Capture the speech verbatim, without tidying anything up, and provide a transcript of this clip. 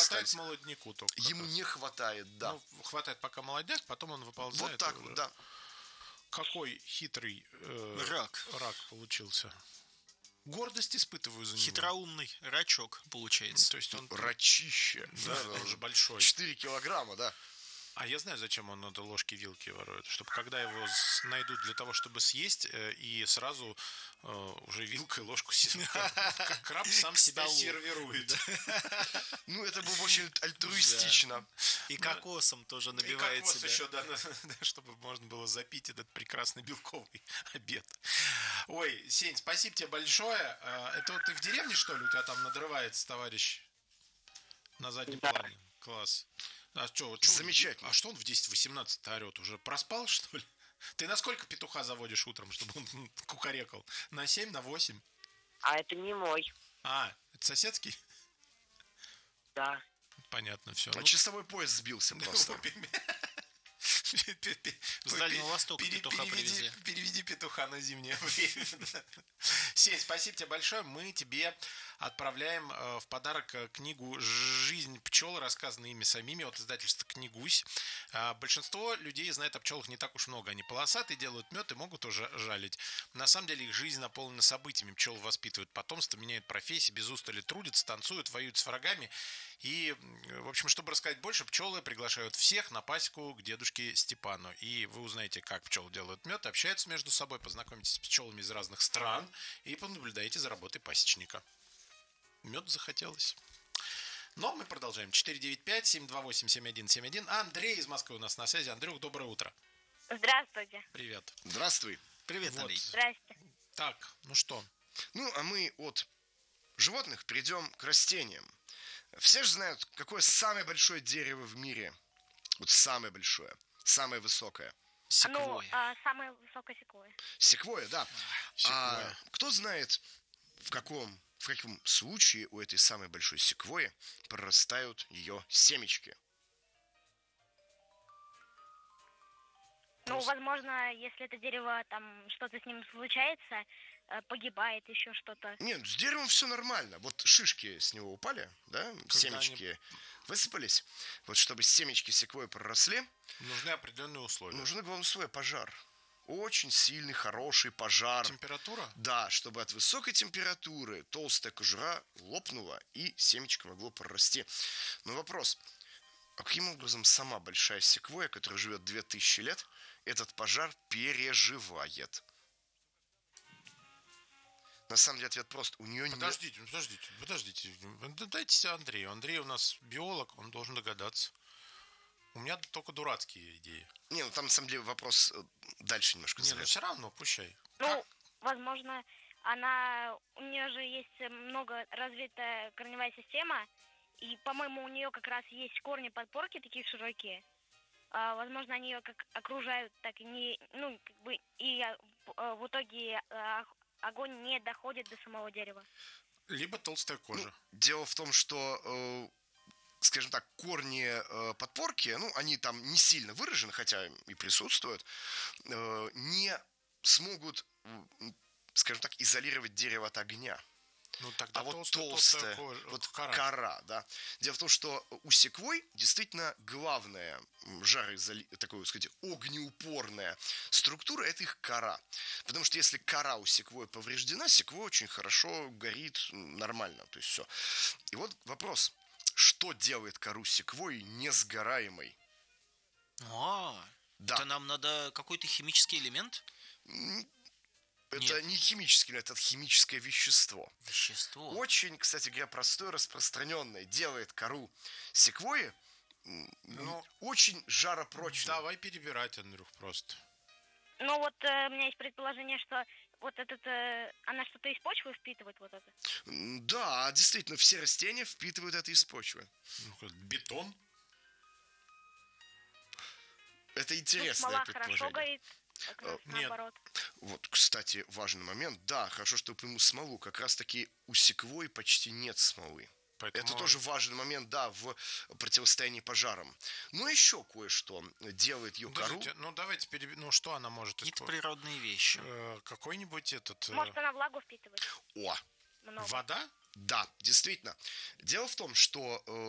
хватает остались. молодняку только. Ему не хватает, да. Ну, хватает пока молодняк, потом он выползает. Вот так вот, да. Какой хитрый э, рак. рак получился. Гордость испытываю за него. Хитроумный рачок получается. То есть он... Рачище. Да, он же большой. четыре килограмма, да. А я знаю, зачем он надо ложки-вилки ворует. Чтобы когда его найдут для того, чтобы съесть, и сразу э, уже вилкой ложку съесть. Как краб сам себя сервирует. Ну, это было очень альтруистично. И кокосом тоже набивает себя. И кокос еще, да, чтобы можно было запить этот прекрасный белковый обед. Ой, Сень, спасибо тебе большое. Это вот ты в деревне, что ли, у тебя там надрывается товарищ на заднем плане? Класс. А что, что Замечательно. Он, а что он в десять восемнадцать орет? Уже проспал, что ли? Ты на сколько петуха заводишь утром, чтобы он кукарекал? На семь, на восемь? А это не мой. А, это соседский? Да. Понятно, все. А Ну, часовой поезд сбился просто. С Дальнего Востока петуха привезли. Переведи петуха на зимнее время. Сень, спасибо тебе большое. Мы тебе отправляем в подарок книгу «Жизнь пчел», рассказанную ими самими, от издательства «Книгусь». Большинство людей знает о пчелах не так уж много. Они полосатые, делают мед и могут уже жалить. На самом деле их жизнь наполнена событиями. Пчелы воспитывают потомство, меняют профессии, без устали трудятся, танцуют, воюют с врагами. И, в общем, чтобы рассказать больше, пчелы приглашают всех на пасеку к дедушке Степану. И вы узнаете, как пчелы делают мед, общаются между собой, познакомитесь с пчелами из разных стран и понаблюдаете за работой пасечника. Мед захотелось. Но мы продолжаем. четыре девять пять семь два восемь семь один семь один. Андрей из Москвы у нас на связи. Андрюх, доброе утро. Здравствуйте. Привет. Здравствуй. Привет, Вот. Андрей. Здрасте. Так, ну что? Ну, а мы от животных перейдем к растениям. Все же знают, какое самое большое дерево в мире. Вот самое большое, самое высокое. Секвойя. Ну, а, самое высокое секвойя. Секвойя, да. Секвойя. А кто знает, в каком, в каком случае у этой самой большой секвойи прорастают ее семечки? Ну, возможно, если это дерево, там, что-то с ним случается, э, погибает, еще что-то. Нет, с деревом все нормально. Вот шишки с него упали, да, семечки они... высыпались. Вот чтобы семечки секвойи проросли, Нужны определенные условия. нужно, главное условие, пожар. Очень сильный, хороший пожар. Температура? Да, чтобы от высокой температуры толстая кожура лопнула и семечко могло прорасти. Но вопрос, а каким образом сама большая секвойя, которая живет две тысячи лет, этот пожар переживает? На самом деле ответ прост. У нее Подождите, нет... подождите, подождите. Дайте Андрею. Андрей у нас биолог, он должен догадаться. У меня только дурацкие идеи. Не, ну там на самом деле вопрос дальше немножко Не, ну все равно, пущай. Ну, Как? возможно, она, у нее же есть много развитая корневая система, и, по-моему, у нее как раз есть корни подпорки такие широкие. А, возможно, они ее как окружают, так и не, ну, как бы, и а, в итоге а, огонь не доходит до самого дерева. Либо толстая кожа. Ну, дело в том, что, э, скажем так, корни э, подпорки, ну, они там не сильно выражены, хотя и присутствуют, э, не смогут, скажем так, изолировать дерево от огня. Ну, тогда а вот толстая, толстая, толстая кожа, вот кора. кора, да. Дело в том, что у секвой действительно главная жароизоли... такой, сказать, огнеупорная структура — это их кора. Потому что если кора у секвой повреждена, секвой очень хорошо горит нормально. То есть все. И вот вопрос. Что делает кору секвойи несгораемой? А, Да. это нам надо какой-то химический элемент? Это Нет. не химический, это химическое вещество. Вещество. Очень, кстати говоря, простое, распространенное. Делает кору секвойи ну, очень жаропрочной. Давай перебирать, Андрюх, просто. Ну вот э, у меня есть предположение, что вот этот, э, она что-то из почвы впитывает вот это. Да, действительно, все растения впитывают это из почвы. Ну, бетон? Это Ну, интересное смола предположение. хорошо горит, как раз Нет. наоборот. Вот, кстати, важный момент. Да, хорошо, что упомянул смолу. Как раз-таки у секвой почти нет смолы. Поэтому... Это тоже важный момент, да, в противостоянии пожарам. Но еще кое-что делает ее кору. Подождите, ну давайте переб... Ну что она может Какие-то использовать? природные вещи. Э, какой-нибудь этот... э, Может, она влагу впитывает О, много. Вода? да, действительно. Дело в том, что э,